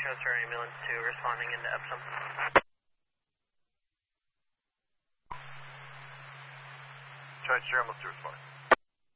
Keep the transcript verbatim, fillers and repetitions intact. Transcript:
transfer ambulance two responding into Epsom. Charge share ambulance two responding.